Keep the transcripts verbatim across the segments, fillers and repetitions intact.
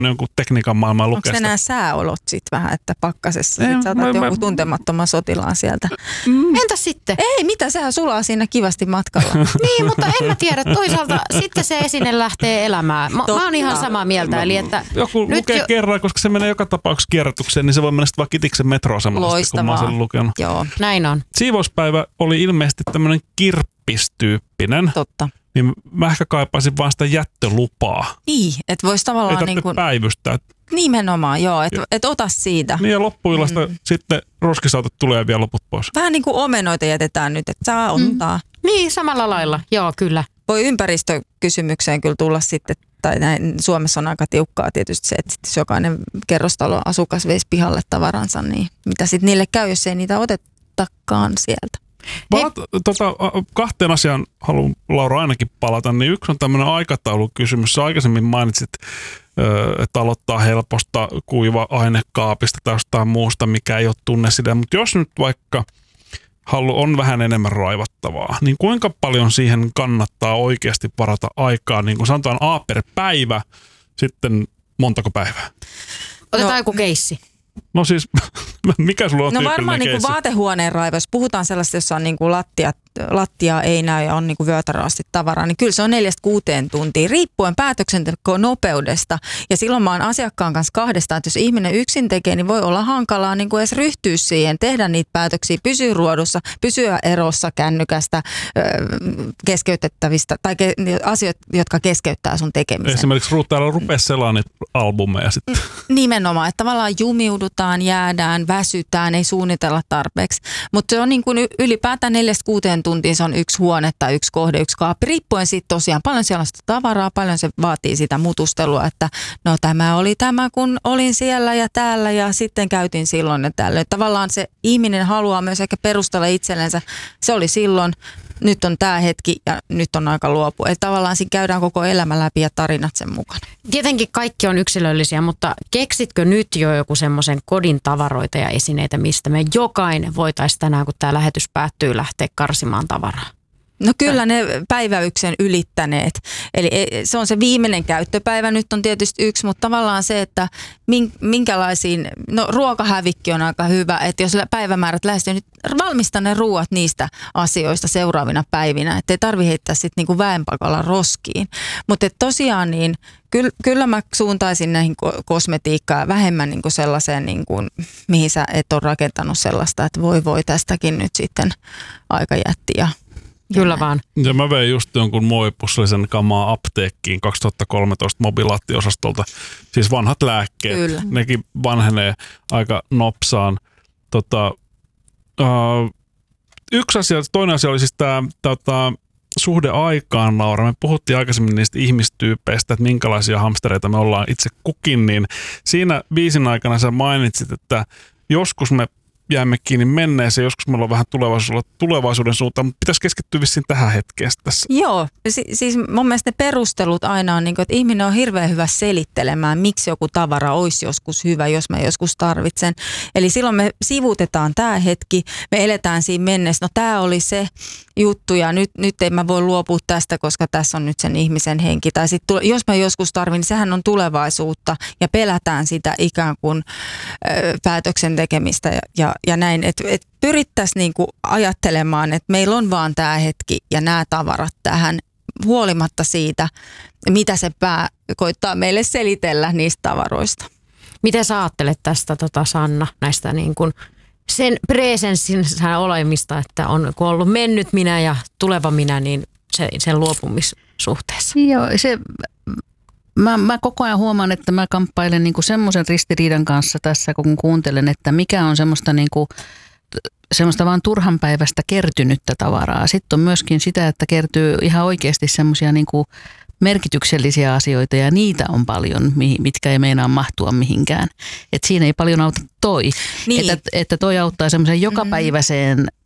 jonkun tekniikan maailman lukea. Onko ne nämä sääolot sitten vähän, että pakkasessa sit saatat jonkun mä... tuntemattoman sotilaan sieltä? Mm. Entä sitten? Ei, mitä, sehän sulaa siinä kivasti matkalla. Niin, mutta en mä tiedä. Toisaalta sitten se esine lähtee elämään. Mä, mä oon ihan samaa mieltä. No, eli että joku lukee jo... kerran, koska se menee joka tapauksessa kierrätykseen, niin se voi mennä sitten vaan kitiksen metroasemalla, kun mä oon sen lukenut. Joo. Näin on. Siivouspäivä oli ilmeisesti tämmöinen kirppistyyppinen. Totta. Niin mä ehkä kaipaisin vaan sitä jättölupaa. Niin, että voisi tavallaan ei niin kuin... päivystää. Nimenomaan, joo, että et ota siitä. Niin ja loppuillasta mm. sitten roskisautot tulee vielä loput pois. Vähän niin kuin omenoita jätetään nyt, että saa ottaa. Mm. Niin, samalla lailla, joo kyllä. Voi ympäristökysymykseen kyllä tulla sitten, tai näin, Suomessa on aika tiukkaa tietysti se, että jos jokainen kerrostalon asukas veisi pihalle tavaransa, niin mitä sitten niille käy, jos ei niitä otetakaan sieltä. Palat, tota, kahteen asiaan haluan Laura ainakin palata, niin yksi on tämmöinen aikataulukysymys. Sä aikaisemmin mainitsit, että aloittaa helposta kuiva ainekaapista tai jostain muusta, mikä ei ole tunne sitä, mutta jos nyt vaikka halu on vähän enemmän raivattavaa, niin kuinka paljon siihen kannattaa oikeasti varata aikaa, niin kuin sanotaan A per päivä, sitten montako päivää? Otetaan no. joku keissi. No siis, mikä sulla on No tyypillinen varmaan niin kuin vaatehuoneen raivo, jos puhutaan sellaista, jossa on niin kuin lattia, lattia ei näy ja on niin kuin vyötäröasti tavaraa, niin kyllä se on neljästä kuuteen tuntia, riippuen päätöksentekoon nopeudesta. Ja silloin mä oon asiakkaan kanssa kahdestaan, että jos ihminen yksin tekee, niin voi olla hankalaa niin kuin edes ryhtyä siihen, tehdä niitä päätöksiä, pysyä ruodussa, pysyä erossa kännykästä, keskeytettävistä tai ke, asioita, jotka keskeyttää sun tekemisen. Esimerkiksi täällä rupea selaa niitä albumeja sitten. Nimenomaan, että tavallaan jumiudutaan, jäädään, väsytään, ei suunnitella tarpeeksi. Mutta se on niin kuin ylipäätään neljästä kuuteen tuntiin, se on yksi huone tai yksi kohde, yksi kaappi, riippuen siitä tosiaan paljon siellä on sitä tavaraa, paljon se vaatii sitä mutustelua, että no tämä oli tämä, kun olin siellä ja täällä ja sitten käytin silloin ja tällöin. Tavallaan se ihminen haluaa myös ehkä perustella itsellensä, se oli silloin, nyt on tämä hetki ja nyt on aika luopua. Eli tavallaan siinä käydään koko elämä läpi ja tarinat sen mukana. Tietenkin kaikki on yksilöllisiä, mutta keksitkö nyt jo joku semmoisen kodin tavaroita ja esineitä, mistä me jokainen voitaisiin tänään, kun tämä lähetys päättyy, lähteä karsimaan tavaraa? No kyllä ne päiväyksen ylittäneet. Eli se on se viimeinen käyttöpäivä, nyt on tietysti yksi, mutta tavallaan se, että minkälaisiin, no ruokahävikki on aika hyvä, että jos päivämäärät lähestyy, niin valmista ne ruuat niistä asioista seuraavina päivinä, ettei tarvitse heittää sitten niinku väenpakolla roskiin. Mutta tosiaan niin kyllä, kyllä mä suuntaisin näihin kosmetiikkaan vähemmän niinku sellaiseen, niinku, mihin sä et ole rakentanut sellaista, että voi voi tästäkin nyt sitten aika jätti ja kyllä vaan. Ja mä vein just jonkun muovipussillisen kamaa apteekkiin kaksituhattakolmetoista mobilaattiosastolta. Siis vanhat lääkkeet. Kyllä. Nekin vanhenee aika nopsaan. Tota, uh, yksi asia, toinen asia oli siis tämä tota, suhde aikaan, Laura. Me puhuttiin aikaisemmin niistä ihmistyypeistä, että minkälaisia hamstereita me ollaan itse kukin. Niin siinä biisin aikana sä mainitsit, että joskus me jäämme kiinni menneeseen, joskus meillä on vähän tulevaisuuden suuntaan, mutta pitäisi keskittyä vissiin tähän hetkeen tässä. Joo, si- siis mun mielestä ne perustelut aina on, niin kuin, että ihminen on hirveän hyvä selittelemään, miksi joku tavara olisi joskus hyvä, jos mä joskus tarvitsen. Eli silloin me sivuutetaan tämä hetki, me eletään siinä menneessä, no tämä oli se juttu ja nyt, nyt ei mä voi luopua tästä, koska tässä on nyt sen ihmisen henki. Tai sitten jos mä joskus tarvin, niin sehän on tulevaisuutta ja pelätään sitä ikään kuin ö, päätöksen tekemistä ja, ja, ja näin. Että et pyrittäisiin niinku ajattelemaan, että meillä on vaan tämä hetki ja nämä tavarat tähän huolimatta siitä, mitä se pää koittaa meille selitellä niistä tavaroista. Miten sä ajattelet tästä, tota, Sanna, näistä niin kuin sen presenssin olemista, että on kun ollut mennyt minä ja tuleva minä, niin se, sen luopumissuhteessa? Joo, se, mä, mä koko ajan huomaan, että mä kamppailen niinku semmoisen ristiriidan kanssa tässä, kun kuuntelen, että mikä on semmoista, niinku, semmoista vaan turhanpäiväistä kertynyttä tavaraa. Sitten on myöskin sitä, että kertyy ihan oikeasti semmoisia niinku merkityksellisiä asioita ja niitä on paljon, mitkä ei meinaa mahtua mihinkään. Et siinä ei paljon auta toi, niin. että, että toi auttaa semmoiseen jokapäiväiseen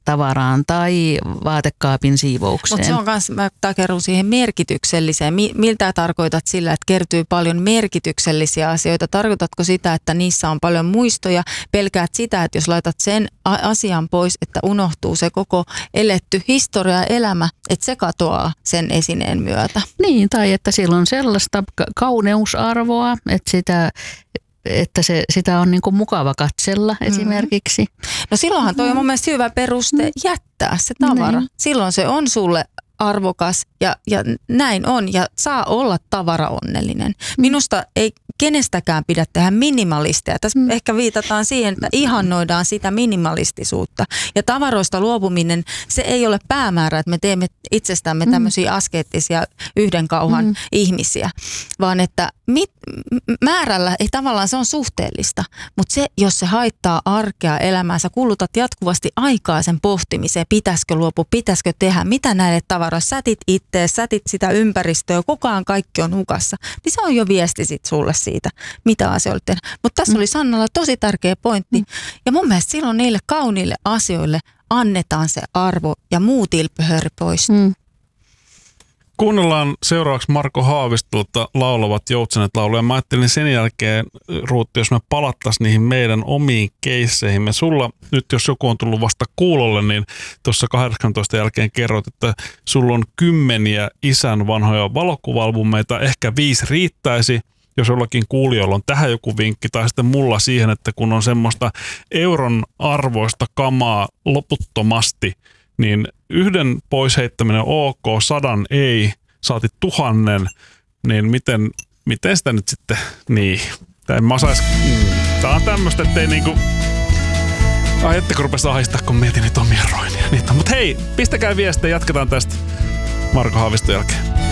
tavaraan tai vaatekaapin siivoukseen. Mutta se on myös, mä takerun siihen merkitykselliseen. Miltä tarkoitat sillä, että kertyy paljon merkityksellisiä asioita? Tarkoitatko sitä, että niissä on paljon muistoja? Pelkäät sitä, että jos laitat sen asian pois, että unohtuu se koko eletty historia ja elämä, että se katoaa sen esineen myötä? Niin, tai että sillä on sellaista kauneusarvoa, että sitä... että se, sitä on niin kuin mukava katsella mm. esimerkiksi. No silloinhan toi on mun mielestä hyvä peruste jättää se tavara. Mm. Silloin se on sulle arvokas ja, ja näin on ja saa olla tavaraonnellinen. Mm. Minusta ei kenestäkään pidä tehdä minimalistia. Tässä mm. ehkä viitataan siihen, että ihannoidaan sitä minimalistisuutta. Ja tavaroista luopuminen, se ei ole päämäärä, että me teemme itsestämme tämmöisiä askeettisia yhden kauhan mm. ihmisiä, vaan että mit, määrällä ei tavallaan se on suhteellista, mutta se, jos se haittaa arkea elämää, sä kulutat jatkuvasti aikaa sen pohtimiseen, pitäisikö luopua, pitäisikö tehdä, mitä näille tavaroille, sätit itse, sätit sitä ympäristöä, koko ajan kaikki on hukassa, niin se on jo viesti sit sulle siitä, mitä asioille tehdä. Mutta tässä mm. oli Sannalla tosi tärkeä pointti, mm. ja mun mielestä silloin niille kauniille asioille annetaan se arvo ja muu tilppöhöri pois. Mm. Kuunnellaan seuraavaksi Marko Haavistolta Laulavat joutsenet -lauluja. Mä ajattelin sen jälkeen, Ruutti, jos me palattaisiin niihin meidän omiin keisseihimme. Sulla, nyt jos joku on tullut vasta kuulolle, niin tuossa kahdeksantoista jälkeen kerroit, että sulla on kymmeniä isän vanhoja valokuva-albumeita, ehkä viisi riittäisi. Jos jollakin kuulijoilla on tähän joku vinkki, tai sitten mulla siihen, että kun on semmoista euron arvoista kamaa loputtomasti, niin yhden pois heittäminen on ok, sadan ei, saati tuhannen, niin miten, miten sitä nyt sitten, niin, tää en mä osais, mm, tää on tämmöstä, ettei niinku, ai ettekö rupesi ahistaa, kun mietin niitä omia roinia. Mutta hei, pistäkää viestiä, jatketaan tästä Marko Haaviston jälkeen.